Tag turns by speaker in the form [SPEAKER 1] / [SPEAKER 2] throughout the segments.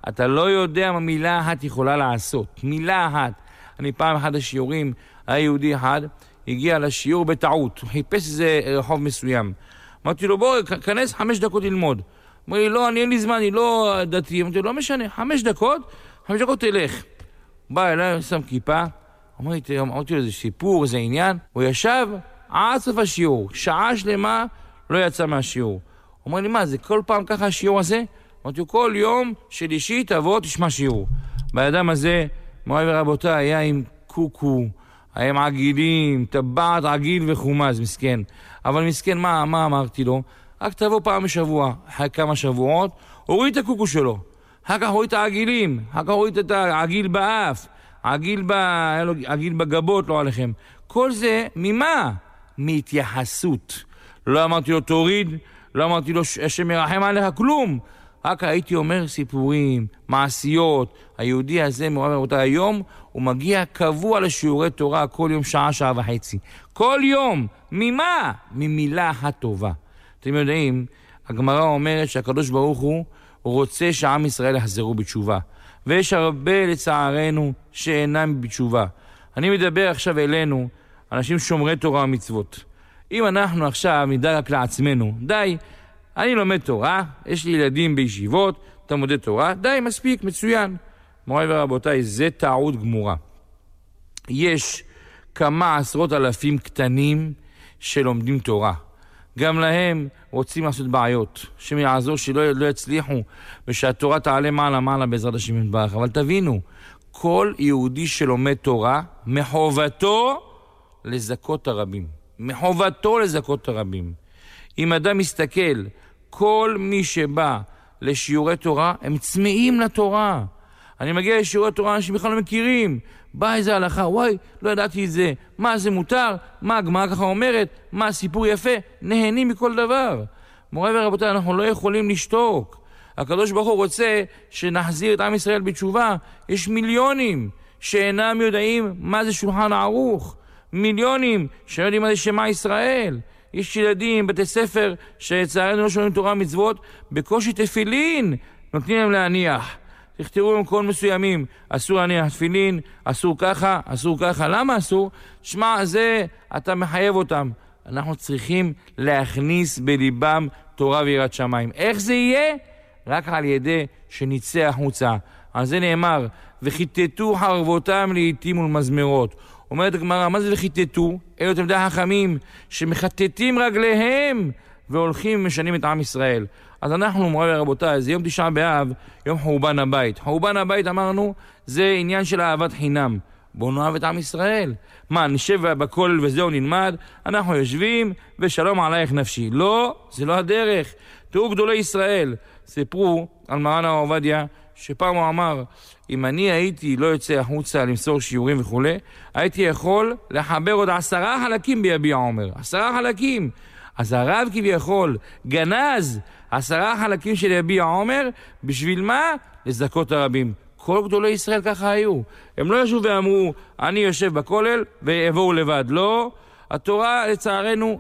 [SPEAKER 1] אתה לא יודע מה מילה אחת יכולה לעשות. מילה אחת. אני פעם אחד השיעורים, היה יהודי אחד, הגיע לשיעור בטעות. הוא חיפש איזה רחוב מסוים. אמרתי לו, בוא, כנס 5 דקות ללמוד. אמר לי, לא, אין לי זמן, אני לא דתי. אמרתי לו, לא משנה, 5 דקות תלך. בא אליי, שם כיפה. אמרתי לו, זה סיפור, זה עניין. הוא ישב עד סוף השיעור. שעה שלמה לא יצא מהשיעור. הוא אומר לי, מה, זה כל פעם ככה השיעור הזה? אמרתי לו, כל יום שלישי תבוא, תשמע שיעור. באדם הזה, מוריי ורבותיי, היה עם קוקו, היה עם עגילים, טבעת עגיל וחומז, מסכן. אבל מסכן, מה אמרתי לו? רק תבוא פעם בשבוע, אחרי כמה שבועות, הוריד את הקוקו שלו. אחר כך הוריד את העגילים, אחר כך הוריד את העגיל באף, עגיל בגבות, לא עליכם. כל זה, ממה? מהתייחסות. לא אמרתי לו תוריד, לא אמרתי לו שמרחם עליך כלום. רק הייתי אומר סיפורים, מעשיות. היהודי הזה, מוריי ורבותיי, היום הוא מגיע קבוע לשיעורי תורה כל יום שעה וחצי. כל יום. ממה? ממילה הטובה. אתם יודעים, הגמרא אומרת שהקדוש ברוך הוא רוצה שעם ישראל יחזרו בתשובה. ויש הרבה לצערנו שאינם בתשובה. אני מדבר עכשיו אלינו, אנשים שומרי תורה ומצוות. אם אנחנו עכשיו נדע רק לעצמנו, די, אני לומד תורה, יש לי ילדים בישיבות, תלמודי תורה, די, מספיק, מצוין. מוריי ורבותיי, זה טעות גמורה. יש כמה עשרות אלפים קטנים שלומדים תורה. גם להם רוצים לעשות בעיות, שמעזור שלא יצליחו, ושהתורה תעלה מעלה בעזרת השם יתברך. אבל תבינו, כל יהודי שלומד תורה, מחובתו לזכות הרבים. מחובתו לזכות הרבים. אם אדם מסתכל, כל מי שבא לשיעורי תורה, הם צמאים לתורה. אני מגיע לשיעורי תורה, אנשים בכלל לא מכירים. בא איזה הלכה, וואי, לא ידעתי את זה. מה, זה מותר? מה, הגמרא ככה אומרת? מה, סיפור יפה? נהנים מכל דבר. מוריי ורבותיי, אנחנו לא יכולים לשתוק. הקדוש ברוך הוא רוצה שנחזיר את עם ישראל בתשובה. יש מיליונים שאינם יודעים מה זה שולחן ערוך. מיליונים שלא יודעים מה זה שמע ישראל. יש ילדים, בתי ספר, שצערנו לא שומעים תורה מצוות, בקושי תפילין נותנים להם להניח. תכתבו במקום מסוימים, אסור להניח תפילין, אסור ככה. למה אסור? שמע, זה, אתה מחייב אותם. אנחנו צריכים להכניס בליבם תורה ויראת שמיים. איך זה יהיה? רק על ידי שנצא החוצה. על זה נאמר, וחיטטו חרבותם לעתים ולמזמרות. אומרת הגמרא, מה זה וחיטטו? אלו תלמידי החכמים שמחטטים רגליהם והולכים ומשנים את עם ישראל. אז אנחנו, מוריי ורבותיי, זה יום 9 באב, יום חורבן הבית. חורבן הבית, אמרנו, זה עניין של אהבת חינם. בואו נאהב את עם ישראל. מה, נשב בכולל וזהו נלמד? אנחנו יושבים ושלום עלייך נפשי. לא, זה לא הדרך. תראו גדולי ישראל. סיפרו על מרן הרב עובדיה, שפעם הוא אמר, אם אני הייתי לא יוצא החוצה למסור שיעורים וכו', הייתי יכול לחבר עוד 10 חלקים ביביע עומר. 10 חלקים. אז הרב כביכול גנז 10 חלקים של יביע עומר, בשביל מה? לזכות הרבים. כל גדולי ישראל ככה היו. הם לא ישבו ואמרו, אני יושב בכולל ויבואו לבד. לא, התורה לצערנו,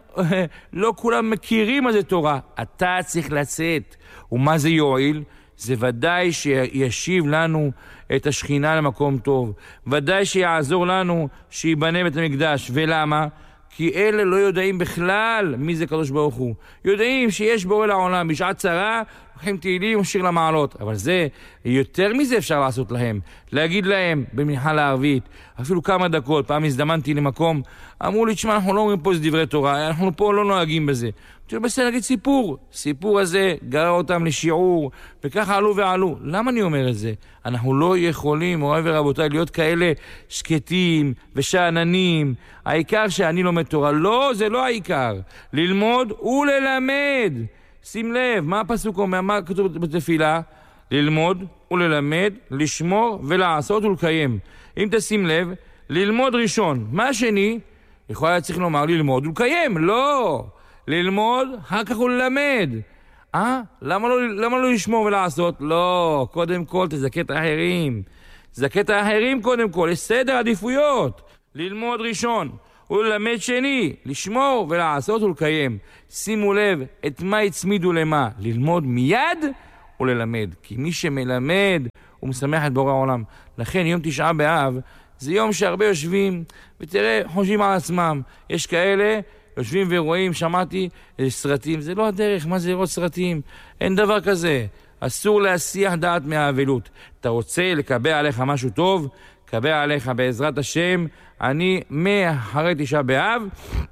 [SPEAKER 1] לא כולם מכירים מה זה תורה. אתה צריך לצאת. ומה זה יועיל? זה ודאי שישיב לנו את השכינה למקום טוב. ודאי שיעזור לנו שיבנה בית המקדש. ולמה? כי אלה לא יודעים בכלל מי זה קדוש ברוך הוא. יודעים שיש בורא לעולם, בשעת צרה, לוקחים תהילים ושיר למעלות. אבל זה, יותר מזה אפשר לעשות להם. להגיד להם במנחה לערבית, אפילו כמה דקות, פעם הזדמנתי למקום, אמרו לי, תשמע, אנחנו לא אומרים פה זה דברי תורה, אנחנו פה לא נוהגים בזה. תראו, בסדר, נגיד סיפור. סיפור הזה גרר אותם לשיעור, וככה עלו ועלו. למה אני אומר את זה? אנחנו לא יכולים, מוריי ורבותיי, להיות כאלה שקטים ושעננים. העיקר שאני לומד תורה. לא, זה לא העיקר. ללמוד וללמד. שים לב, מה הפסוק אומר? מה כתוב בתפילה? ללמוד וללמד, לשמור ולעשות ולקיים. אם תשים לב, ללמוד ראשון. מה שני? יכול היה צריך לומר ללמוד ולקיים. לא. ללמוד, אחר כך הוא ללמד. למה לא לשמור ולעשות? לא, קודם כל תזכה את האחרים. תזכה את האחרים קודם כל, יש סדר עדיפויות. ללמוד ראשון, וללמד שני, לשמור ולעשות ולקיים. שימו לב, את מה הצמידו למה? ללמוד מיד וללמד. כי מי שמלמד הוא משמח את בורא העולם. לכן יום תשעה באב זה יום שהרבה יושבים ותראה, חושבים על עצמם. יש כאלה יושבים ורואים, שמעתי סרטים, זה לא הדרך, מה זה לראות סרטים? אין דבר כזה. אסור להסיח דעת מהאבלות. אתה רוצה לקבע עליך משהו טוב, קבע עליך בעזרת השם. אני מאחרי תשעה באב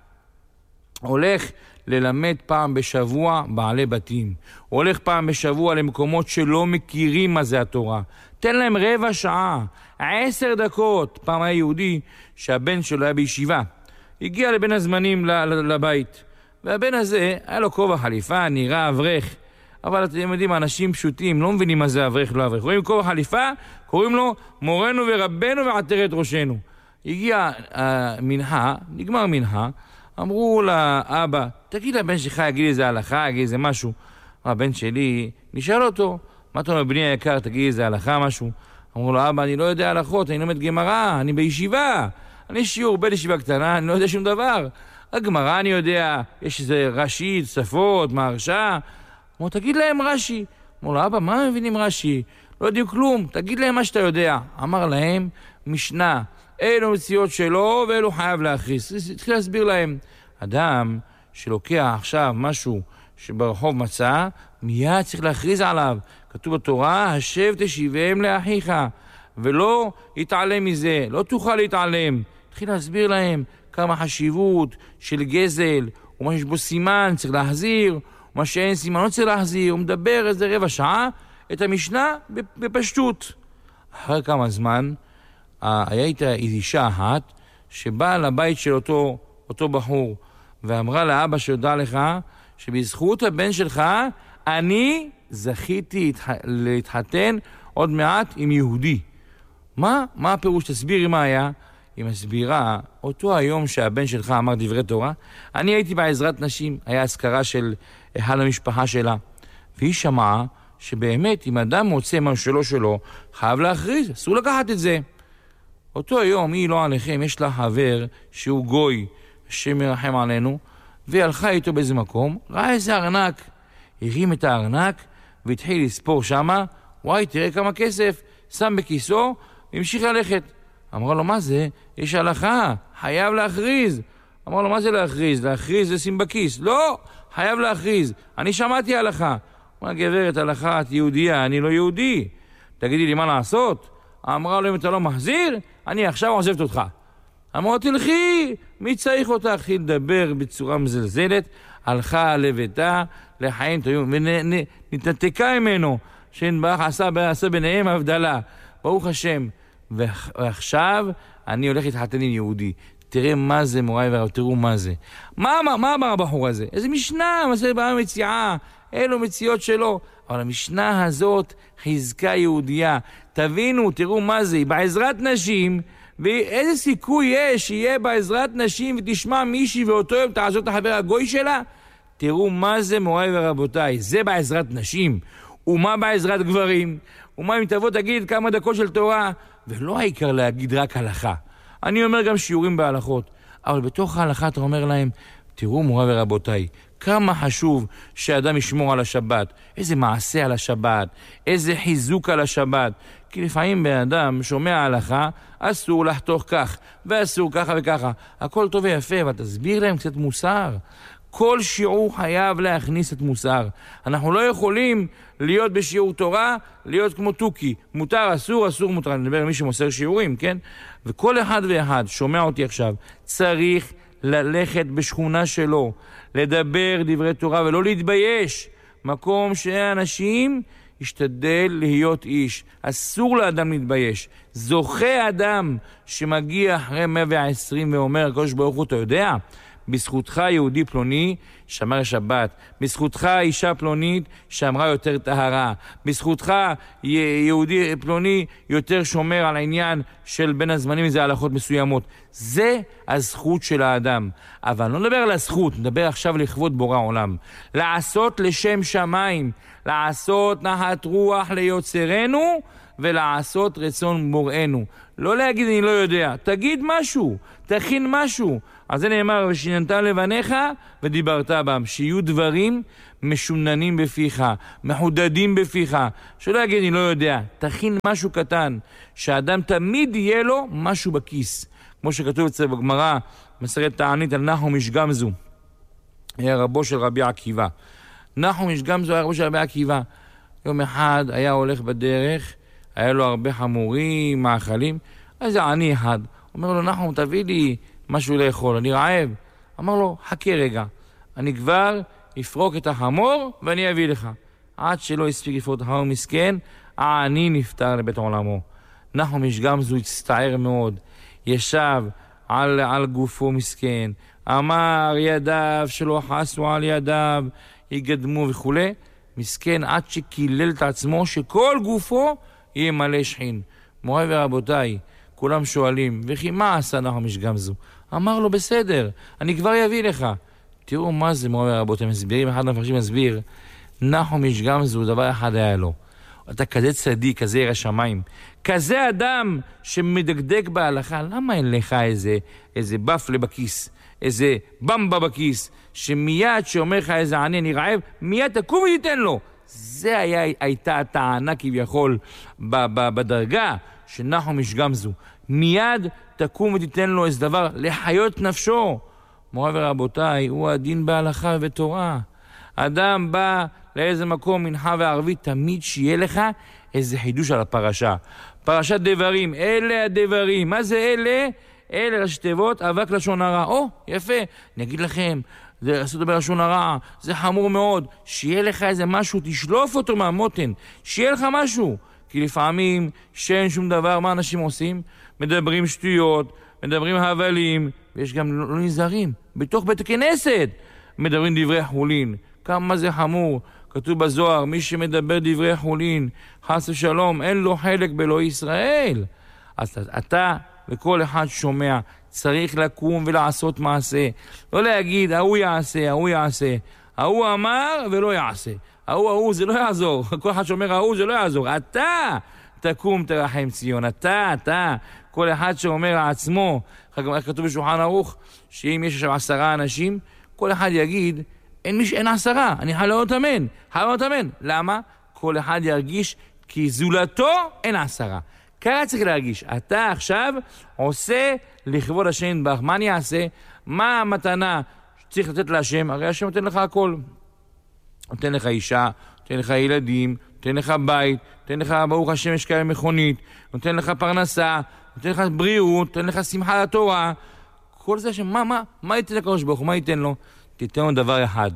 [SPEAKER 1] הולך ללמד פעם בשבוע בעלי בתים. הולך פעם בשבוע למקומות שלא מכירים מה זה התורה. תן להם רבע שעה, 10 דקות. פעם היה יהודי שהבן שלו היה בישיבה. הגיע לבין הזמנים לבית. והבן הזה היה לו כובע חליפה, נראה אברך. אבל אתם יודעים, אנשים פשוטים לא מבינים מה זה אברך, לא אברך. רואים כובע חליפה, קוראים לו מורנו ורבנו ועטרת ראשנו. הגיע מנחה, נגמר מנחה, אמרו לאבא, תגיד לבן שלך, יגיד איזה הלכה, יגיד איזה משהו. הבן שלי, נשאל אותו, מה אתה אומר, בני היקר, תגיד איזה הלכה, משהו. אמרו לו, אבא, אני לא יודע הלכות, אני לומד גמרא, אני בישיבה. אני שיעור בין ישיבה קטנה, אני לא יודע שום דבר. הגמרא אני יודע, יש איזה רש"י, שפות, מהרש"א. אמרו, תגיד להם רש"י. אמרו לו, אבא, מה הם מבינים רש"י? לא יודעים כלום, תגיד להם מה שאתה יודע. אמר להם, משנה, אלו מציאות שלו ואלו חייב להכריס. התחיל להסביר להם, אדם שלוקח עכשיו משהו שברחוב מצא, מיד צריך להכריז עליו. כתוב בתורה, השב תשיבם לאחיך, ולא יתעלם מזה, לא תוכל להתעלם. התחיל להסביר להם כמה חשיבות של גזל, ומה שיש בו סימן צריך להחזיר, ומה שאין סימן לא צריך להחזיר. הוא מדבר איזה רבע שעה את המשנה בפשטות. אחרי כמה זמן הייתה אישה אחת שבאה לבית של אותו בחור ואמרה לאבא שיודע לך שבזכות הבן שלך אני זכיתי להתחתן עוד מעט עם יהודי. מה הפירוש? תסבירי מה היה. היא מסבירה, אותו היום שהבן שלך אמר דברי תורה, אני הייתי בעזרת נשים, היה הזכרה של אחד המשפחה שלה, והיא שמעה שבאמת אם אדם מוצא משהו שלו, חייב להכריז, אסור לקחת את זה. אותו היום, היא לא עליכם, יש לה חבר שהוא גוי, שמרחם עלינו, והיא הלכה איתו באיזה מקום, ראה איזה ארנק, הרים את הארנק, והתחיל לספור שמה, וואי, תראה כמה כסף, שם בכיסו, והמשיך ללכת. אמרה לו, מה זה? יש הלכה, חייב להכריז. אמרה לו, מה זה להכריז? להכריז זה שים בכיס. לא, חייב להכריז. אני שמעתי הלכה. אמרה, גברת, הלכה, את יהודייה, אני לא יהודי. תגידי לי מה לעשות? אמרה לו, אם אתה לא מחזיר, אני עכשיו עוזבת אותך. אמרה, תלכי, מי צריך אותך? התחיל לדבר בצורה מזלזלת, הלכה לביתה לחיים טובים, ונתנתקה ממנו, שנבח עשה ביניהם הבדלה. ברוך השם. ועכשיו אני הולך להתחתן עם יהודי. תראה מה זה, מוריי ורב, תראו מה זה. מה אמר הבחור הזה? איזה משנה, מה זה באה מציעה? אלו מציאות שלו. אבל המשנה הזאת חזקה יהודייה. תבינו, תראו מה זה. היא בעזרת נשים, ואיזה סיכוי יש שיהיה בעזרת נשים ותשמע מישהי ואותו יום תעזור את החבר הגוי שלה? תראו מה זה, מוריי ורבותיי. זה בעזרת נשים. ומה בעזרת גברים? ומה אם תבוא תגיד כמה דקות של תורה? ולא העיקר להגיד רק הלכה. אני אומר גם שיעורים בהלכות. אבל בתוך ההלכה אתה אומר להם, תראו מוריי ורבותיי, כמה חשוב שאדם ישמור על השבת. איזה מעשה על השבת, איזה חיזוק על השבת. כי לפעמים באדם שומע ההלכה, אסור לחתוך כך, ואסור ככה וככה. הכל טוב ויפה, אבל תסביר להם קצת מוסר. כל שיעור חייב להכניס את מוסר. אנחנו לא יכולים להיות בשיעור תורה, להיות כמו תוקי. מותר, אסור, אסור, מותר. אני מדבר על מי שמוסר שיעורים, כן? וכל אחד ואחד שומע אותי עכשיו, צריך ללכת בשכונה שלו, לדבר דברי תורה ולא להתבייש. מקום שאנשים ישתדל להיות איש. אסור לאדם להתבייש. זוכה אדם שמגיע אחרי 120 ואומר, הקדוש ברוך הוא, אתה יודע? בזכותך יהודי פלוני שמר שבת, בזכותך אישה פלונית שמרה יותר טהרה, בזכותך יהודי פלוני יותר שומר על העניין של בין הזמנים איזה הלכות מסוימות. זה הזכות של האדם. אבל לא נדבר על הזכות, נדבר עכשיו לכבוד בורא עולם. לעשות לשם שמיים, לעשות נחת רוח ליוצרנו ולעשות רצון בוראנו. לא להגיד אני לא יודע, תגיד משהו, תכין משהו. אז זה נאמר, ושיננת לבניך ודיברת בלבם, שיהיו דברים משוננים בפיך, מחודדים בפיך, שלא יגיד אני לא יודע, תכין משהו קטן, שהאדם תמיד יהיה לו משהו בכיס, כמו שכתוב אצל בגמרא, מסכת תענית על נחום איש גמזו, היה רבו של רבי עקיבא. נחום איש גמזו היה רבו של רבי עקיבא. יום אחד היה הולך בדרך, היה לו הרבה חמורים, מאכלים, אז זה עני אחד, אומר לו נחום תביא לי משהו לאכול, אני רעב. אמר לו חכה רגע, אני כבר אפרוק את החמור ואני אביא לך. עד שלא הספיק לפרוק את החמור מסכן, העני נפטר לבית עולמו. נחום איש גמזו הצטער מאוד, ישב על גופו מסכן, אמר ידיו שלא חסו על ידיו, יגדמו וכו'. מסכן עד שקילל את עצמו שכל גופו יהיה מלא שחין. מוריי ורבותיי, כולם שואלים, וכי מה עשה נחום איש גמזו? אמר לו בסדר, אני כבר אביא לך. תראו מה זה מוריי ורבותיי, מסבירים, אחד המפרשים מסביר, נחום איש גמזו דבר אחד היה לו. אתה כזה צדיק, כזה ירא שמיים, כזה אדם שמדקדק בהלכה, למה אין לך איזה בפלה בכיס, איזה במבה בכיס, שמיד שאומר לך איזה עני אני רעב, מיד תקום ותיתן לו. זה הייתה הטענה כביכול בדרגה של נחום איש גמזו. מיד תקום ותיתן לו איזה דבר לחיות נפשו. מוריי ורבותיי, הוא הדין בהלכה ותורה. אדם בא לאיזה מקום מנחה וערבית, תמיד שיהיה לך איזה חידוש על הפרשה. פרשת דברים, אלה הדברים. מה זה אלה? אלה ראשי תיבות, אבק לשון הרע. יפה, אני אגיד לכם, זה לעשות בלשון הרע, זה חמור מאוד. שיהיה לך איזה משהו, תשלוף אותו מהמותן, שיהיה לך משהו. כי לפעמים שאין שום דבר, מה אנשים עושים? מדברים שטויות, מדברים הבלים, ויש גם לא נזהרים. בתוך בית הכנסת מדברים דברי חולין. כמה זה חמור. כתוב בזוהר, מי שמדבר דברי חולין, חס ושלום, אין לו חלק באלוהי ישראל. אז אתה וכל אחד שומע, צריך לקום ולעשות מעשה. לא להגיד, ההוא יעשה, ההוא יעשה. ההוא אמר ולא יעשה. ההוא זה לא יעזור. כל אחד שאומר ההוא זה לא יעזור. אתה תקום תרחם ציון. אתה. כל אחד שאומר לעצמו, כתוב בשולחן ערוך, שאם יש שם 10 אנשים, כל אחד יגיד, אין 10, אני חייב לא תאמן. למה? כל אחד ירגיש כי זולתו אין 10. ככה צריך להרגיש. אתה עכשיו עושה לכבוד השם יתברך. מה אני אעשה? מה המתנה שצריך לתת להשם? הרי השם נותן לך הכל. נותן לך אישה, נותן לך ילדים, נותן לך בית, נותן לך ברוך השם יש כאלה מכונית, נותן לך פרנסה, נותן לך בריאות, נותן לך שמחה לתורה. כל זה מה ייתן לקדוש ברוך הוא? מה ייתן לו? תיתן לו דבר אחד,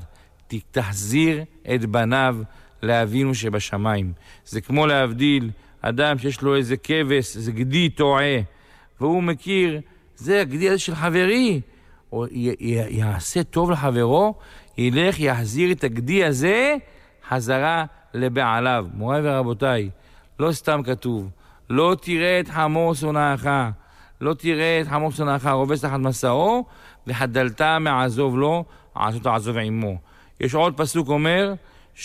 [SPEAKER 1] תחזיר את בניו לאבינו שבשמיים. זה כמו להבדיל אדם שיש לו איזה כבש, איזה גדי טועה, והוא מכיר, זה הגדי הזה של חברי, או יעשה טוב לחברו, ילך יחזיר את הגדי הזה חזרה לבעליו. מוריי ורבותיי, לא סתם כתוב, לא תראה את חמור שונאך, לא תראה את חמור שונאך רובץ תחת מסעו, וחדלת מעזוב לו, עשו תעזוב עמו. יש עוד פסוק אומר,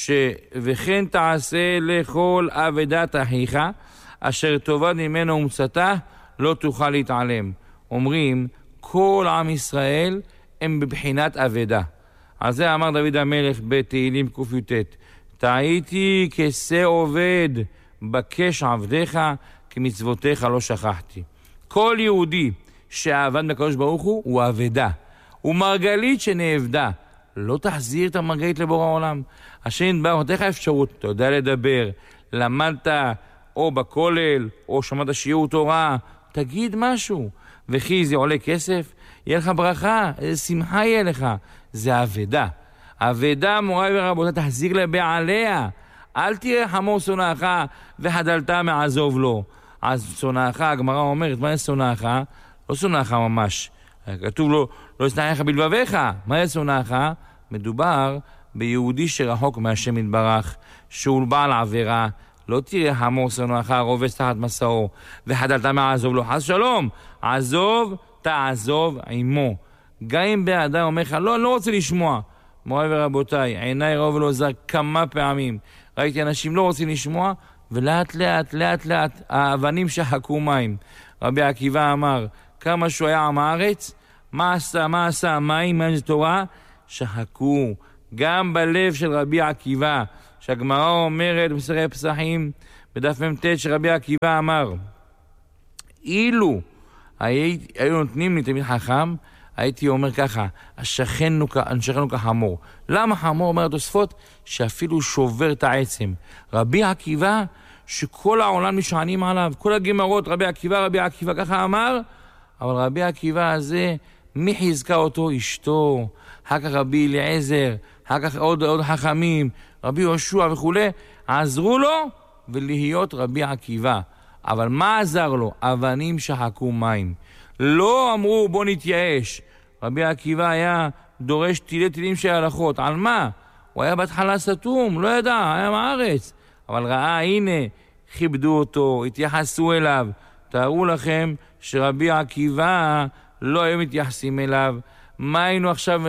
[SPEAKER 1] וכן תעשה לכל עבדת אחיך, אשר תאבד ממנו ומצאתה, לא תוכל להתעלם. אומרים, כל עם ישראל הם בבחינת עבדה. על זה אמר דוד המלך בתהילים ק"ט, טעיתי כשה עובד, בקש עבדיך, כמצוותיך לא שכחתי. כל יהודי שעבד בקדוש ברוך הוא עבדה. הוא מרגלית שנעבדה. לא תחזיר את המרגלית לבורא העולם. השם יתברך נותן לך אפשרות, אתה יודע לדבר, למדת או בכולל, או שמעת שיעור תורה, תגיד משהו. וכי זה עולה כסף, יהיה לך ברכה, איזה שמחה יהיה לך. זה עבדה. עבדה מוריי ורבותיי, תחזיר לבעליה. אל תראה חמור שונאך וחדלת מעזוב לו. אז שונאך, הגמרא אומרת, מה זה שונאך? לא שונאך ממש. כתוב לו, לא ישנאך בלבביך. מה זה שונאך? מדובר ביהודי שרחוק מהשם יתברך, שהוא בעל עבירה. לא תראה חמור שונאך רובץ תחת מסעו וחדלת מעזוב לו. חס שלום, עזוב תעזוב עמו. גם אם באדם אומר לך, לא, אני לא רוצה לשמוע. מוריי ורבותיי, עיניי ראו ולא זר כמה פעמים. ראיתי אנשים לא רוצים לשמוע, ולאט לאט, האבנים שחקו מים. רבי עקיבא אמר, כמה שהוא היה עם הארץ, מה עשה המים, מה זה תורה? שחקו, גם בלב של רבי עקיבא, שהגמרא אומרת במסכת פסחים, בדף מ"ט שרבי עקיבא אמר, אילו היו נותנים לי תלמיד חכם, הייתי אומר ככה, השכנו כחמור. למה חמור? אומר התוספות, שאפילו שובר את העצם. רבי עקיבא, שכל העולם נשענים עליו, כל הגמרות, רבי עקיבא, ככה אמר, אבל רבי עקיבא הזה, מי חזקה אותו? אשתו, אחר כך רבי אליעזר, אחר כך עוד חכמים, רבי יהושע וכו', עזרו לו ולהיות רבי עקיבא. אבל מה עזר לו? אבנים שחקו מים. לא אמרו בוא נתייאש. רבי עקיבא היה דורש תילים של הלכות. על מה? הוא היה בהתחלה סתום, לא ידע, היה מארץ. אבל ראה, הנה, כיבדו אותו, התייחסו אליו. תארו לכם שרבי עקיבא לא היו מתייחסים אליו. מה היינו עכשיו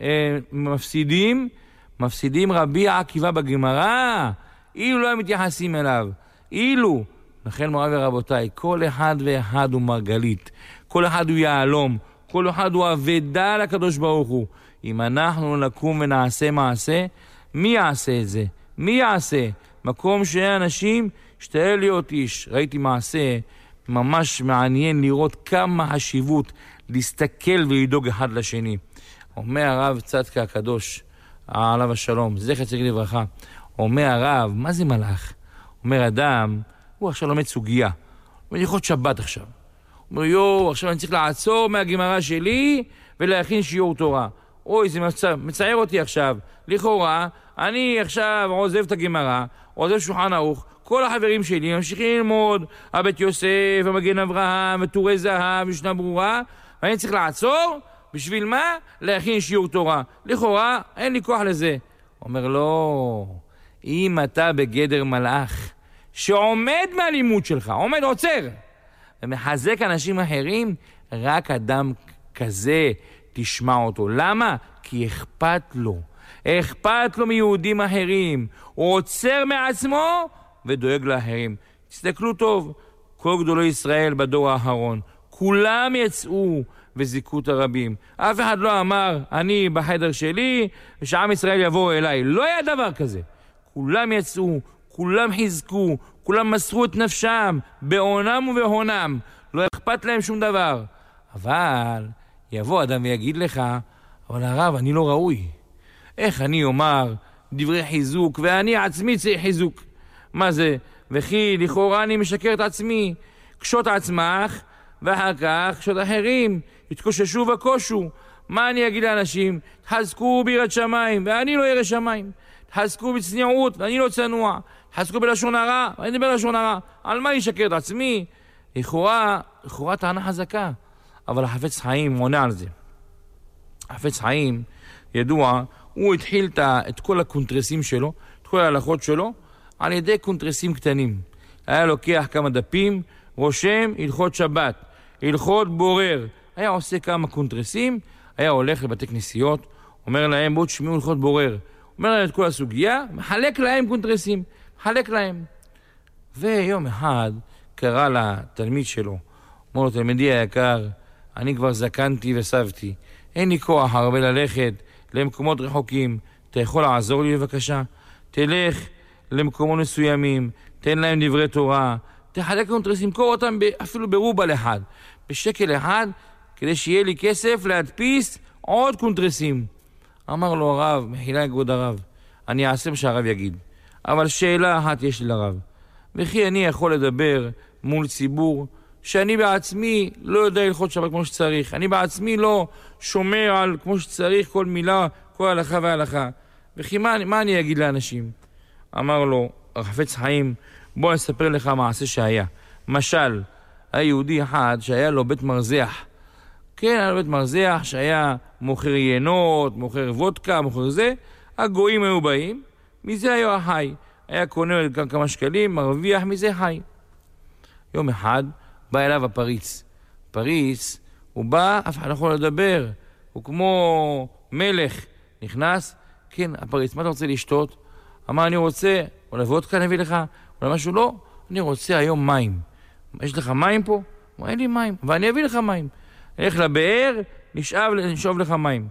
[SPEAKER 1] מפסידים? מפסידים רבי עקיבא בגמרא. אילו לא היו מתייחסים אליו. אילו. לכן מוריי ורבותיי, כל אחד ואחד הוא מרגלית. כל אחד הוא יעלום. כל אחד הוא אבדה לקדוש ברוך הוא. אם אנחנו נקום ונעשה מעשה, מי יעשה את זה? מי יעשה? מקום שאין אנשים, שתהיה להיות איש. ראיתי מעשה ממש מעניין לראות כמה חשיבות להסתכל ולדאוג אחד לשני. אומר הרב צדקה הקדוש, עליו השלום, זכר צדיק לברכה, אומר הרב, מה זה מלאך? אומר אדם, הוא עכשיו לומד סוגיה, הוא הלכות שבת עכשיו. הוא אומר, עכשיו אני צריך לעצור מהגמרא שלי ולהכין שיעור תורה. אוי, זה מצער אותי עכשיו. לכאורה, אני עכשיו עוזב את הגמרא, עוזב שולחן ערוך, כל החברים שלי ממשיכים ללמוד, הבית יוסף, המגן אברהם, וטורי זהב, משנה ברורה, ואני צריך לעצור, בשביל מה? להכין שיעור תורה. לכאורה, אין לי כוח לזה. אומר, לא, אם אתה בגדר מלאך, שעומד מהלימוד שלך, עומד עוצר, ומחזק אנשים אחרים, רק אדם כזה תשמע אותו. למה? כי אכפת לו. אכפת לו מיהודים אחרים. הוא עוצר מעצמו ודואג לאחרים. תסתכלו טוב, כל גדולי ישראל בדור האחרון, כולם יצאו וזיקו את הרבים. אף אחד לא אמר, אני בחדר שלי, ושעם ישראל יבוא אליי. לא היה דבר כזה. כולם יצאו, כולם חזקו, כולם מסרו את נפשם, בעונם ובהונם. לא אכפת להם שום דבר. אבל יבוא אדם ויגיד לך, אבל הרב, אני לא ראוי. איך אני אומר דברי חיזוק, ואני עצמי צריך חיזוק? מה זה? וכי לכאורה אני משקר את עצמי. קשות עצמך, ואחר כך קשות אחרים. התקוששו וקושו. מה אני אגיד לאנשים? תחזקו ביראת שמיים, ואני לא ירא שמיים. תחזקו בצניעות, ואני לא צנוע. תחזקו בלשון הרע, ואני בלשון הרע. על מה אני אשקר את עצמי? לכאורה טענה חזקה. אבל החפץ חיים עונה על זה. החפץ חיים, ידוע, הוא התחיל את כל הקונטרסים שלו, את כל ההלכות שלו, על ידי קונטרסים קטנים. היה לוקח כמה דפים, רושם הלכות שבת, הלכות בורר. היה עושה כמה קונטרסים, היה הולך לבתי כנסיות, אומר להם, בואו תשמעו הלכות בורר. אומר להם את כל הסוגיה, מחלק להם קונטרסים, מחלק להם. ויום אחד קרא לתלמיד שלו, אומר לו, תלמידי היקר, אני כבר זקנתי וסבתי, אין לי כוח הרבה ללכת למקומות רחוקים, אתה יכול לעזור לי בבקשה? תלך למקומות מסוימים, תן להם דברי תורה, תחלק קונטרסים, קור אותם אפילו ברובל אחד, בשקל אחד, כדי שיהיה לי כסף להדפיס עוד קונטרסים. אמר לו הרב, מחילה כבוד הרב, אני אעשה מה שהרב יגיד, אבל שאלה אחת יש לי לרב, וכי אני יכול לדבר מול ציבור שאני בעצמי לא יודע הלכות שבת כמו שצריך, אני בעצמי לא שומר על כמו שצריך כל מילה, כל הלכה והלכה, וכי מה אני אגיד לאנשים? אמר לו החפץ חיים, בוא נספר לך מעשה שהיה. משל, היה יהודי אחד שהיה לו בית מרזח. כן, היה לו בית מרזח שהיה מוכר יינות, מוכר וודקה, מוכר זה. הגויים היו באים, מזה היה החי. היה קונה כמה שקלים, מרוויח מזה חי. יום אחד בא אליו הפריץ. פריץ, הוא בא, אף אחד לא יכול לדבר. הוא כמו מלך. נכנס, כן, הפריץ, מה אתה רוצה לשתות? אמר, אני רוצה, או וודקה נביא לך, או משהו לא, אני רוצה היום מים. יש לך מים פה? אמר, אין לי מים, ואני אביא לך מים. הלך לבאר, נשאב לך מים.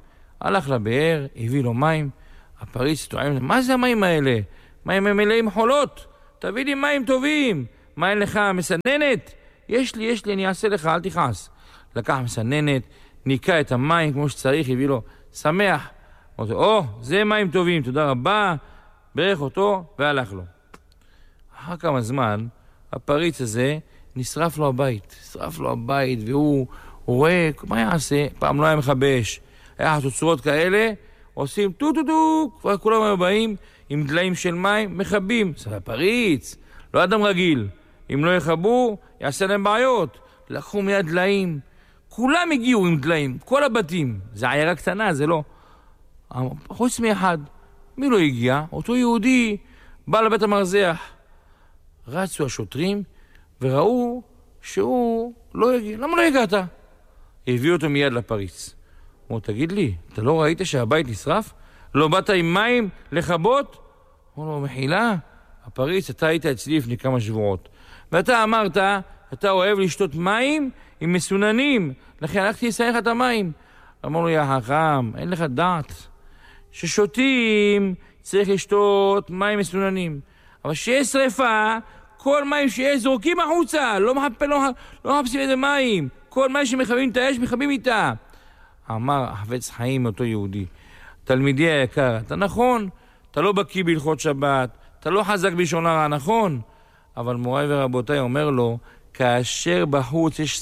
[SPEAKER 1] הלך לבאר, הביא לו מים, הפריץ טועם, מה זה המים האלה? מים הם מלאים חולות, תביא לי מים טובים, מה אין לך מסננת? יש לי, אני אעשה לך, אל תכעס. לקח מסננת, ניקה את המים כמו שצריך, הביא לו, שמח. אמר, זה מים טובים, תודה רבה, ברך אותו והלך לו. אחר כמה זמן, הפריץ הזה נשרף לו הבית, והוא רואה, מה יעשה? פעם לא היה מכבש. היה תוצרות כאלה, עושים טו-טו-טו, כבר כולם היו באים עם דליים של מים, מכבים. זה הפריץ, לא אדם רגיל. אם לא יכבו, יעשה להם בעיות. לקחו מיד דליים. כולם הגיעו עם דליים, כל הבתים. זה עיירה קטנה, זה לא. חוץ מאחד. מי לא הגיע? אותו יהודי בא לבית המרזח. רצו השוטרים וראו שהוא לא הגיע. למה לא הגעת? הביאו אותו מיד לפריץ. אמרו, תגיד לי, אתה לא ראית שהבית נשרף? לא באת עם מים לחבות? אמרו לו, מחילה, הפריץ, אתה היית אצלי לפני כמה שבועות. ואתה אמרת, אתה אוהב לשתות מים עם מסוננים, לכן הלכתי לסייך את המים. אמרו לו, יא חכם, אין לך דעת. ששותים צריך לשתות מים מסוננים. אבל שיש שריפה, כל מים שיש זורקים החוצה, לא מחפשים איזה מים. כל מים שמכבים את האש, מכבים איתה. אמר החפץ חיים אותו יהודי, תלמידי היקר, אתה נכון, אתה לא בקיא בהלכות שבת, אתה לא חזק בלשון הרע, נכון? אבל מוריי ורבותיי אומר לו, כאשר בחוץ יש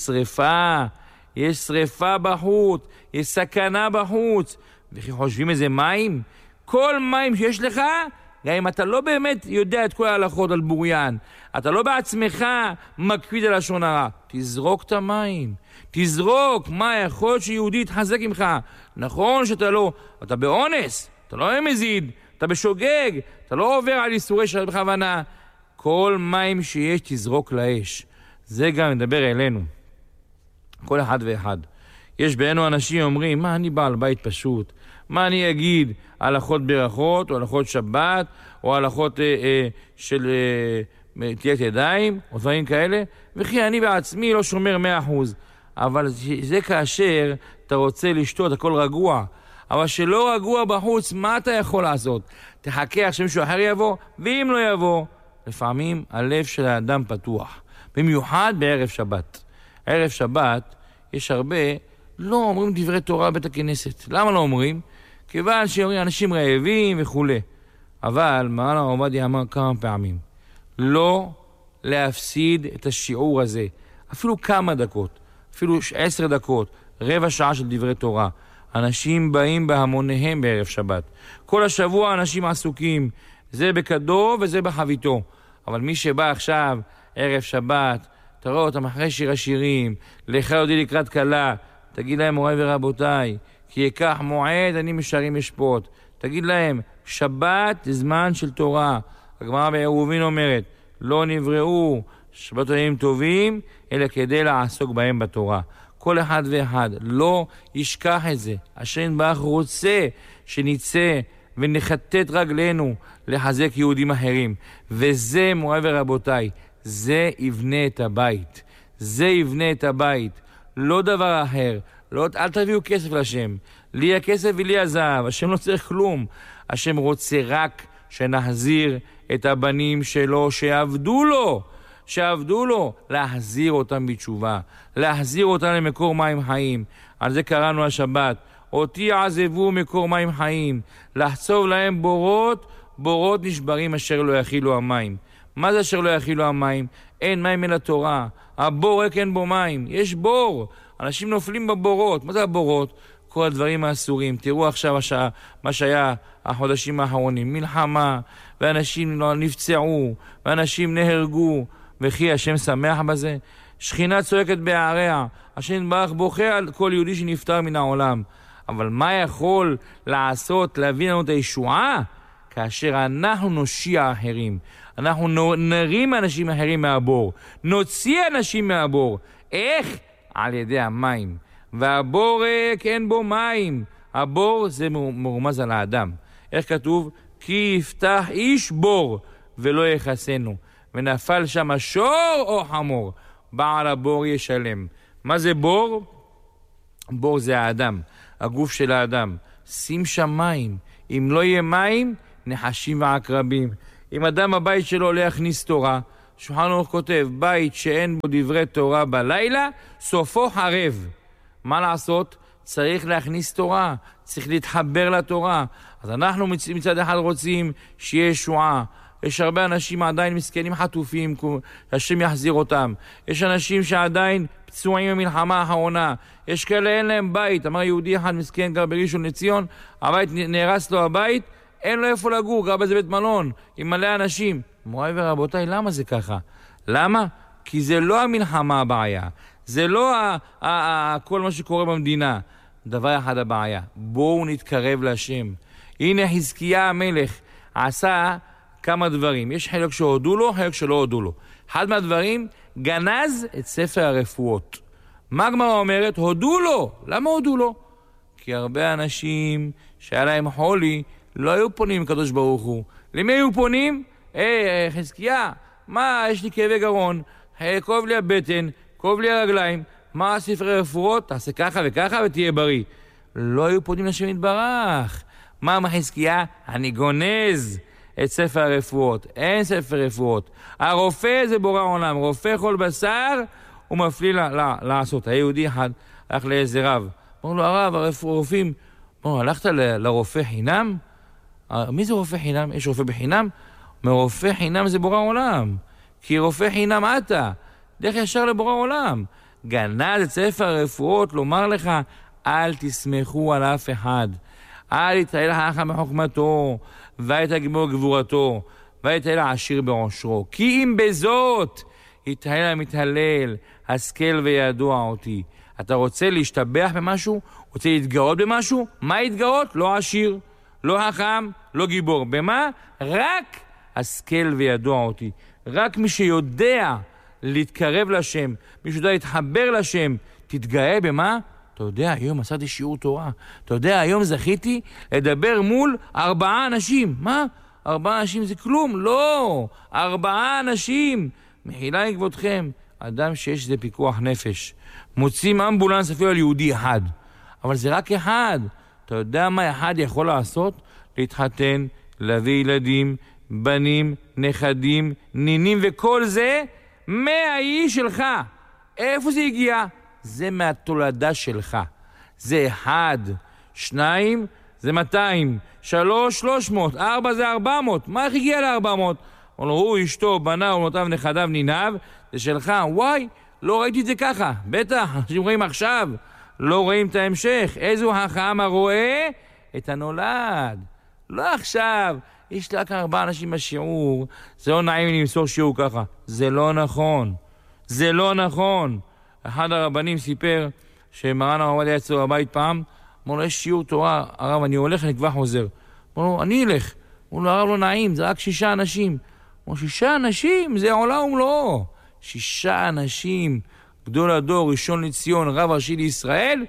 [SPEAKER 1] שריפה בחוץ, יש סכנה בחוץ, וכי חושבים איזה מים? כל מים שיש לך, גם אם אתה לא באמת יודע את כל ההלכות על בוריין, אתה לא בעצמך מקפיד על לשון הרע, תזרוק את המים, תזרוק, מה יכול שיהודי יתחזק ממך? נכון שאתה לא, אתה באונס, אתה לא מזיד, אתה בשוגג, אתה לא עובר על איסורי שבת בכוונה. כל מים שיש תזרוק לאש. זה גם מדבר אלינו, כל אחד ואחד. יש בינינו אנשים אומרים, מה אני בעל בית פשוט? מה אני אגיד? הלכות ברכות, או הלכות שבת, או הלכות של תיית ידיים, או דברים כאלה, וכי אני בעצמי לא שומר 100%. אבל זה כאשר אתה רוצה לשתות, הכל רגוע. אבל שלא רגוע בחוץ, מה אתה יכול לעשות? תחכה עכשיו מישהו אחר יבוא, ואם לא יבוא, לפעמים הלב של האדם פתוח. במיוחד בערב שבת. ערב שבת יש הרבה, לא אומרים דברי תורה בבית הכנסת. למה לא אומרים? כיוון שאומרים אנשים רעבים וכו'. אבל מרן הרב עובדיה אמר כמה פעמים, לא להפסיד את השיעור הזה. אפילו כמה דקות, אפילו 10 דקות, רבע שעה של דברי תורה. אנשים באים בהמוניהם בערב שבת. כל השבוע אנשים עסוקים, זה בקדו וזה בחביתו. אבל מי שבא עכשיו, ערב שבת, תראו אותם אחרי שיר השירים, לך יודי לקראת קלה, תגיד להם מוריי ורבותיי, כי יקח מועד אני משרים אשפוט. תגיד להם, שבת זה זמן של תורה. הגמרא בעירובין אומרת, לא נבראו שבת ימים טובים, אלא כדי לעסוק בהם בתורה. כל אחד ואחד לא ישכח את זה. השם יתברך רוצה שנצא ונחטט רגלינו לחזק יהודים אחרים. וזה, מוריי ורבותיי, זה יבנה את הבית. זה יבנה את הבית. לא דבר אחר. לא, אל תביאו כסף לשם. לי הכסף ולי הזהב. השם לא צריך כלום. השם רוצה רק שנחזיר את הבנים שלו שעבדו לו, להחזיר אותם בתשובה, להחזיר אותם למקור מים חיים. על זה קראנו השבת, אותי עזבו מקור מים חיים, לחצוב להם בורות נשברים אשר לא יכילו המים. מה זה אשר לא יכילו המים? אין מים אל התורה, הבור רק אין בו מים, יש בור, אנשים נופלים בבורות. מה זה הבורות? כל הדברים האסורים. תראו עכשיו מה שהיה החודשים האחרונים, מלחמה, ואנשים נפצעו, ואנשים נהרגו, וכי השם שמח בזה. שכינה צועקת בעריה, השם יתברך בוכה על כל יהודי שנפטר מן העולם. אבל מה יכול לעשות להביא לנו את הישועה? כאשר אנחנו נושיע אחרים, אנחנו נרים אנשים אחרים מהבור, נוציא אנשים מהבור. איך? על ידי המים. והבור ריק אין בו מים. הבור זה מרומז על האדם. איך כתוב? כי יפתח איש בור ולא יחסנו, ונפל שם שור או חמור, בעל הבור ישלם. מה זה בור? בור זה האדם, הגוף של האדם. שים שם מים. אם לא יהיה מים, נחשים ועקרבים. אם אדם בבית שלו לא יכניס תורה, שולחן ערוך כותב, בית שאין בו דברי תורה בלילה, סופו חרב. מה לעשות? צריך להכניס תורה, צריך להתחבר לתורה. אז אנחנו מצד אחד רוצים שיהיה ישועה. יש הרבה אנשים עדיין מסכנים חטופים, השם יחזיר אותם. יש אנשים שעדיין פצועים במלחמה האחרונה. יש כאלה אין להם בית. אמר יהודי אחד מסכן גר בראשון לציון, הבית נהרס לו הבית, אין לו איפה לגור, גר באיזה בית מלון עם מלא אנשים. מוריי ורבותיי, למה זה ככה? למה? כי זה לא המלחמה הבעיה. זה לא כל מה שקורה במדינה. דבר אחד הבעיה. בואו נתקרב להשם. הנה חזקיה המלך עשה כמה דברים. יש חלק שהודו לו, חלק שלא הודו לו. אחד מהדברים, גנז את ספר הרפואות. מה הגמרא אומרת? הודו לו. למה הודו לו? כי הרבה אנשים שהיה להם חולי לא היו פונים לקדוש ברוך הוא. למי היו פונים? חזקיה, מה, יש לי כאבי גרון, כואב לי הבטן, כואב לי הרגליים, מה ספר הרפואות? תעשה ככה וככה ותהיה בריא. לא היו פונים לשם יתברך. מה חזקיה? אני גונז את ספר הרפואות. אין ספר רפואות. הרופא זה בורא עולם. רופא כל בשר הוא מפליא לעשות. היהודי אחד הלך לאיזה רב. אמרו לו, הרב, הרופאים, הלכת לרופא חינם? מי זה רופא חינם? יש רופא בחינם? מרופא חינם זה בורא עולם. כי רופא חינם אתה. דרך ישר לבורא עולם. גנז את ספר הרפואות לומר לך, אל תסמכו על אף אחד. אל יתהלל חכם בחוכמתו, ויתגבר גבורתו, ויתהלל עשיר בעושרו. כי אם בזאת יתהלל המתהלל, השכל וידוע אותי. אתה רוצה להשתבח במשהו? רוצה להתגאות במשהו? מה להתגאות? לא עשיר, לא חכם, לא גיבור. במה? רק השכל וידוע אותי. רק מי שיודע להתקרב לשם, מי שיודע להתחבר לשם, תתגאה במה? אתה יודע, היום עשיתי שיעור תורה. אתה יודע, היום זכיתי לדבר מול 4 אנשים. מה? 4 אנשים זה כלום? לא! 4 אנשים! מחילה לכבודכם, אדם שיש זה פיקוח נפש. מוצאים אמבולנס אפילו על יהודי אחד. אבל זה רק אחד. אתה יודע מה אחד יכול לעשות? להתחתן, להביא ילדים, בנים, נכדים, נינים, וכל זה מהאיש שלך. איפה זה הגיע? זה מהתולדה שלך. זה 1, 2, זה 200, 3, 300, 4 זה 400. מה איך הגיע ל-400? הוא, אשתו, בנה, ומותיו, נכדיו, ניניו, זה שלך. וואי, לא ראיתי את זה ככה. בטח, אנשים רואים עכשיו, לא רואים את ההמשך. איזו חכם הרואה את הנולד. לא עכשיו. יש רק 4 אנשים בשיעור, זה לא נעים לי למסור שיעור ככה. זה לא נכון. זה לא נכון. אחד הרבנים סיפר שמרן הרב עובדיה יצא בבית פעם, אמר לו, יש שיעור תורה, הרב, אני הולך, אני כבר חוזר. אמר לו, אני אלך. אמר לו, הרב לא נעים, זה רק 6 אנשים. אמר לו, 6 אנשים? זה עולם ומלואו. 6 אנשים, גדול הדור, ראשון לציון, רב ראשי לישראל,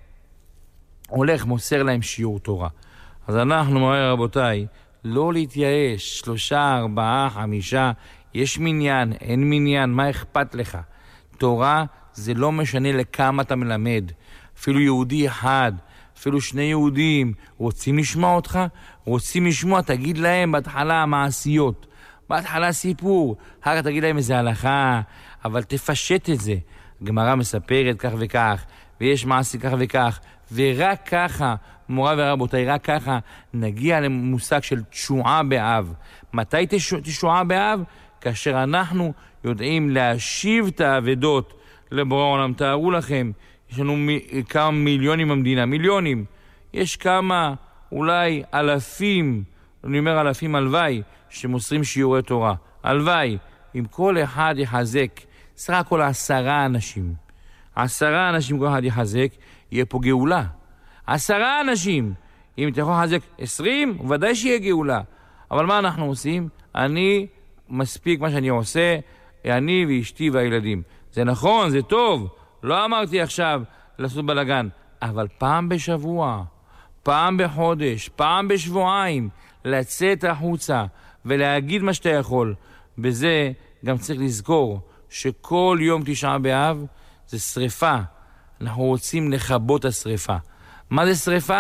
[SPEAKER 1] הולך, מוסר להם שיעור תורה. אז אנחנו, מוריי רבותיי, לא להתייאש, 3, 4, 5, יש מניין, אין מניין, מה אכפת לך? תורה זה לא משנה לכמה אתה מלמד. אפילו יהודי אחד, אפילו 2 יהודים, רוצים לשמוע אותך? רוצים לשמוע, תגיד להם בהתחלה מעשיות. בהתחלה סיפור, אחר כך תגיד להם איזה הלכה, אבל תפשט את זה. הגמרא מספרת כך וכך, ויש מעשי כך וכך, ורק ככה, מורה ורבותיי, רק ככה נגיע למושג של תשועה באב. מתי תשועה באב? כאשר אנחנו יודעים להשיב את העבדות לבורא עולם. תארו לכם, יש לנו כמה מיליונים במדינה, מיליונים. יש כמה, אולי אלפים, אני אומר אלפים, הלוואי, שמוסרים שיעורי תורה. הלוואי, אם כל אחד יחזק, סך הכל 10 אנשים. 10 אנשים כל אחד יחזק, יהיה פה גאולה. 10 אנשים. אם אתה יכול לחזק 20, ודאי שיהיה גאולה. אבל מה אנחנו עושים? אני מספיק מה שאני עושה, אני ואשתי והילדים. זה נכון, זה טוב. לא אמרתי עכשיו לעשות בלגן. אבל פעם בשבוע, פעם בחודש, פעם בשבועיים, לצאת החוצה ולהגיד מה שאתה יכול. בזה גם צריך לזכור שכל יום 9 באב זה שריפה. אנחנו רוצים לכבות השריפה. מה זה שריפה?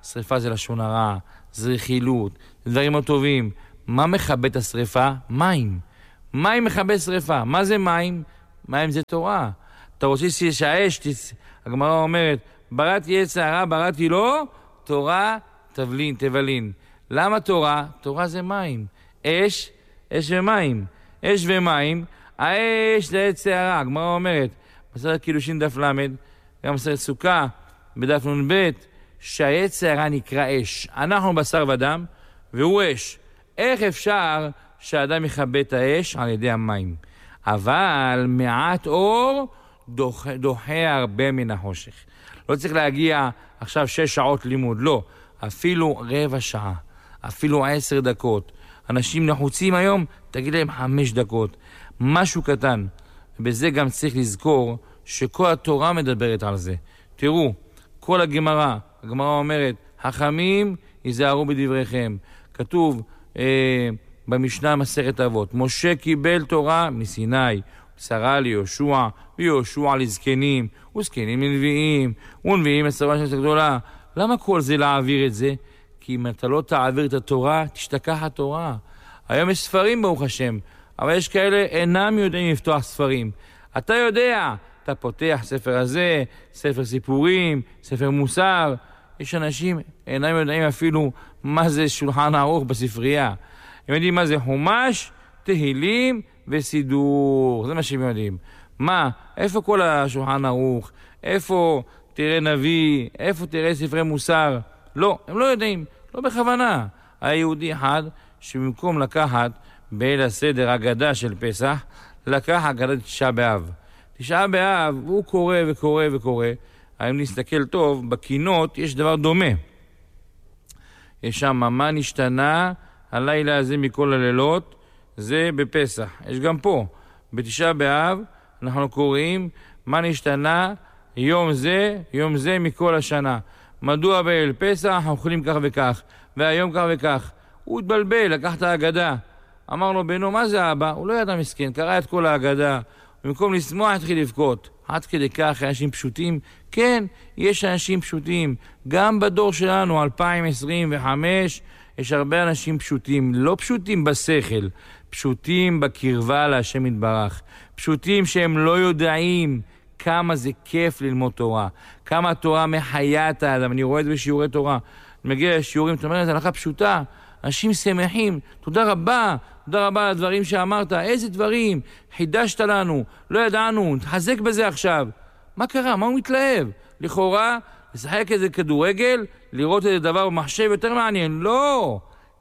[SPEAKER 1] שריפה זה לשון הרע, זה רכילות, דברים לא טובים. מה מכבה את השריפה? מים. מים מכבה שריפה. מה זה מים? מים זה תורה. אתה רוצה שהאש, הגמרא אומרת, בראתי עץ הרע, בראתי לו, תורה תבלין. למה תורה? תורה זה מים. אש ומים. אש ומים, האש זה עץ הרע. הגמרא אומרת, בסדר קידושין דף למד, גם בסדר סוכה, בדף נ"ב, שהעץ הרע נקרא אש. אנחנו בשר ודם, והוא אש. איך אפשר שהאדם יכבה את האש? על ידי המים. אבל מעט אור דוחה הרבה מן החושך. לא צריך להגיע עכשיו 6 שעות לימוד, לא. אפילו רבע שעה, אפילו 10 דקות. אנשים נחוצים היום, תגיד להם 5 דקות. משהו קטן. ובזה גם צריך לזכור שכל התורה מדברת על זה. תראו, כל הגמרא אומרת, חכמים ייזהרו בדבריכם. כתוב במשנה מסכת אבות, משה קיבל תורה מסיני, מסרה ליהושע, ויהושע לזקנים, וזקנים לנביאים, ונביאים לצבא של גדולה. למה כל זה להעביר את זה? כי אם אתה לא תעביר את התורה, תשתכח התורה. היום יש ספרים ברוך השם, אבל יש כאלה אינם יודעים לפתוח ספרים. אתה יודע, אתה פותח ספר הזה, ספר סיפורים, ספר מוסר. יש אנשים אינם יודעים אפילו מה זה שולחן ערוך בספרייה. הם יודעים מה זה חומש, תהילים וסידור. זה מה שהם יודעים. מה? איפה כל השולחן ערוך? איפה תראה נביא? איפה תראה ספרי מוסר? לא, הם לא יודעים. לא בכוונה. היהודי אחד שבמקום לקחת בליל הסדר הגדה של פסח, לקח הגדת תשעה באב. תשעה באב הוא קורא וקורא. אם נסתכל טוב, בקינות יש דבר דומה. יש שם מה נשתנה הלילה הזה מכל הלילות, זה בפסח. יש גם פה, בתשעה באב, אנחנו קוראים מה נשתנה יום זה מכל השנה. מדוע בליל פסח אנחנו אוכלים כך וכך, והיום כך וכך. הוא התבלבל, לקח את ההגדה. אמר לו בנו, מה זה אבא? הוא לא ידע מסכן, קרא את כל ההגדה. במקום לשמוח התחיל לבכות. עד כדי כך אנשים פשוטים? כן, יש אנשים פשוטים. גם בדור שלנו, 2025, יש הרבה אנשים פשוטים. לא פשוטים בשכל, פשוטים בקרבה להשם יתברך. פשוטים שהם לא יודעים כמה זה כיף ללמוד תורה. כמה התורה מחיה את האדם. אני רואה את זה בשיעורי תורה. אני מגיע לשיעורים, אתה אומר, זה הלכה פשוטה. אנשים שמחים, תודה רבה על הדברים שאמרת, איזה דברים, חידשת לנו, לא ידענו, תחזק בזה עכשיו. מה קרה? מה הוא מתלהב? לכאורה, לשחק איזה כדורגל, לראות איזה דבר במחשב יותר מעניין. לא!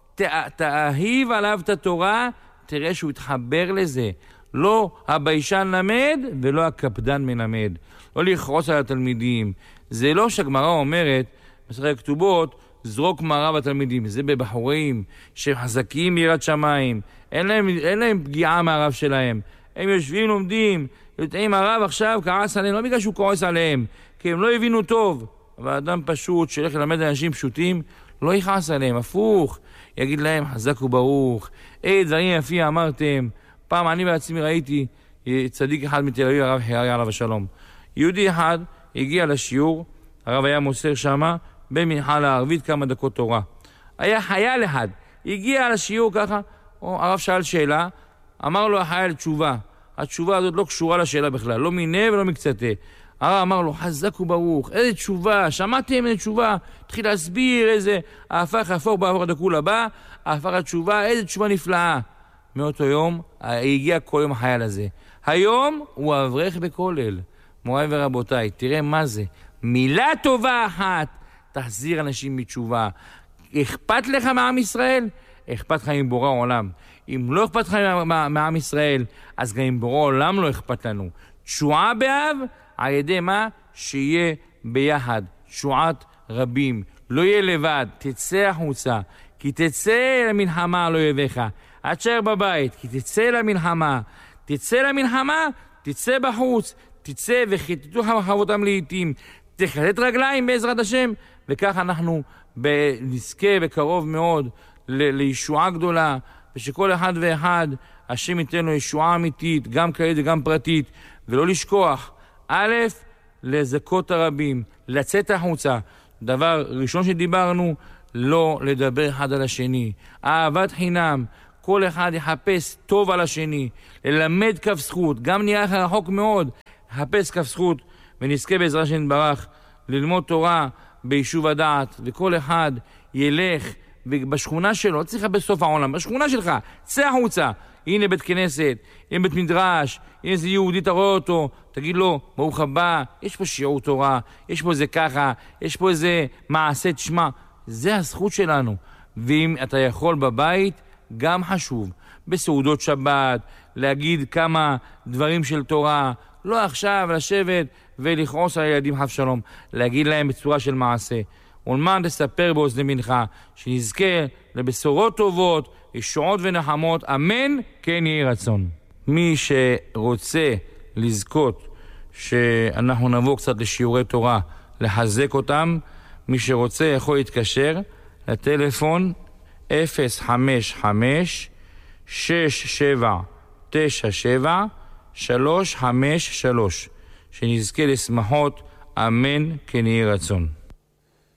[SPEAKER 1] תאהיב עליו את התורה, תראה שהוא יתחבר לזה. לא הביישן למד ולא הקפדן מלמד. לא לכרוס על התלמידים. זה לא שהגמרא אומרת, מסכת כתובות, זרוק מרה בתלמידים. זה בבחורים שחזקים מיראת שמיים. אין להם פגיעה מהרב שלהם. הם יושבים, לומדים. אם הרב עכשיו כעס עליהם, לא בגלל שהוא כועס עליהם, כי הם לא הבינו טוב. אבל אדם פשוט שהולך ללמד אנשים פשוטים, לא יכעס עליהם, הפוך. יגיד להם, חזק וברוך. דברים יפים אמרתם. פעם אני בעצמי ראיתי צדיק אחד מתל אביב, הרב חיארי עליו השלום. יהודי אחד הגיע לשיעור, הרב היה מוסר שמה, במנחה לערבית כמה דקות תורה. היה חייל אחד, הגיע לשיעור ככה, הרב שאל שאלה, אמר לו החייל תשובה. התשובה הזאת לא קשורה לשאלה בכלל, לא מיני ולא מקצתה. הרב אמר לו, חזק וברוך, איזה תשובה, שמעתם איזה תשובה? התחיל להסביר איזה ההפך הפוך בעבור הדקול הבא, ההפך התשובה, איזה תשובה נפלאה. מאותו יום, הגיע כל יום החייל הזה. היום הוא אברך בכולל. מוריי ורבותיי, תראה מה זה. מילה טובה אחת, תחזיר אנשים מתשובה. אכפת לך מעם ישראל? אכפת לך עם בורא העולם. אם לא אכפת לך מעם ישראל, אז גם עם בורא העולם לא אכפת לנו. תשועה באב, על ידי מה? שיהיה ביחד. תשועת רבים. לא יהיה לבד, תצא החוצה. כי תצא למלחמה לא יביך. עד שער בבית, כי תצא למלחמה. תצא למלחמה, תצא בחוץ. תצא וחיטטו חרבותם לעתים. תחטט רגליים בעזרת השם. וכך אנחנו נזכה בקרוב מאוד לישועה גדולה. ושכל אחד ואחד, השם ייתן לו ישועה אמיתית, גם כללית וגם פרטית. ולא לשכוח, א', לזכות הרבים, לצאת החוצה. דבר ראשון שדיברנו, לא לדבר אחד על השני. אהבת חינם, כל אחד יחפש טוב על השני, ללמד כף זכות, גם נראה לך רחוק מאוד, יחפש כף זכות, ונזכה בעזרת השם יתברך ללמוד תורה ביישוב הדעת, וכל אחד ילך בשכונה שלו, לא צריך בסוף העולם, בשכונה שלך, צא החוצה, הנה בית כנסת, הנה בית מדרש, הנה איזה יהודי תראה אותו, תגיד לו, ברוך הבא, יש פה שיעור תורה, יש פה איזה ככה, יש פה איזה מעשה תשמע, זה הזכות שלנו. ואם אתה יכול בבית, גם חשוב, בסעודות שבת, להגיד כמה דברים של תורה, לא עכשיו לשבת ולכעוס על הילדים חס שלום, להגיד להם בצורה של מעשה. ולמען תספר באוזני מנחה, שנזכה לבשורות טובות, ישועות ונחמות, אמן, כן יהי רצון. מי שרוצה לזכות שאנחנו נבוא קצת לשיעורי תורה, לחזק אותם, מי שרוצה יכול להתקשר לטלפון 055-6797-353, שנזכה לשמחות, אמן, כן יהי רצון.